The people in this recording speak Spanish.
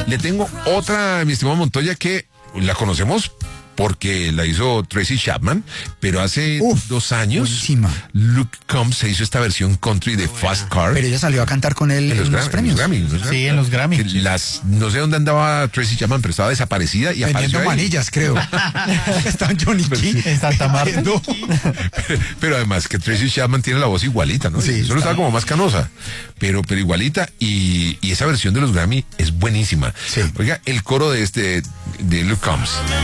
Le tengo otra, mi estimado Montoya, que la conocemos porque la hizo Tracy Chapman, pero hace 2 años buenísima. Luke Combs se hizo esta versión country de Fast Car. Pero ella salió a cantar con él en los premios. Sí, en los Grammy. No sé dónde andaba Tracy Chapman, pero estaba desaparecida y Vendiendo apareció ahí. manillas, creo. Está Johnny Key En Santa Marta. Pero además que Tracy Chapman tiene la voz igualita, ¿no? Sí, Solo estaba como más canosa, pero igualita, y esa versión de los Grammy es buenísima. Sí. Oiga, el coro de Luke Combs.